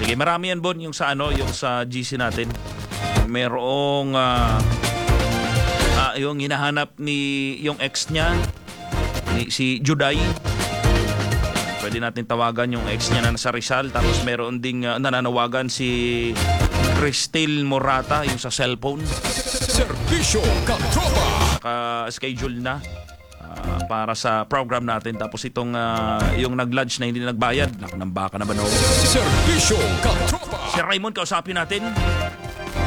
Sige, marami yan, Bon, yung sa yung sa GC natin. Merong yung hinahanap ni yung ex niya, si Juday. Pwede natin tawagan yung ex niya na nasa Rizal. Tapos meron ding nananawagan si Cristel Morata, yung sa cellphone. Serbisyo Katropa. Naka-schedule na para sa program natin. Tapos itong yung nag-lunch na hindi nagbayad. Naku, nang baka naman ako. Serbisyo Katropa. Si Raymond, kausapin natin.